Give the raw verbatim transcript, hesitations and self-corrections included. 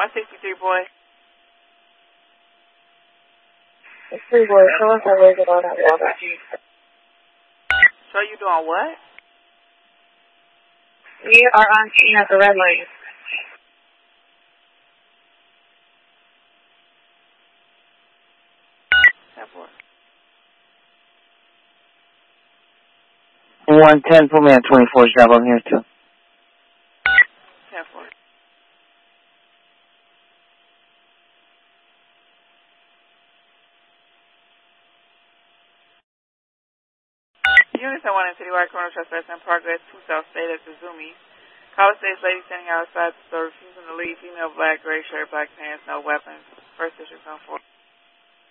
one sixty-three, boy. Three boy, show us how we're going to water. So you doing what? We are on scene at the red light. one ten, put me at twenty-four, job on here too. ten four. Units at one in Citywide Criminal Trespass in progress, two South State at the Zoomies. College Stage lady standing outside the store refusing to leave, female black, gray shirt, black pants, no weapons. First district on four.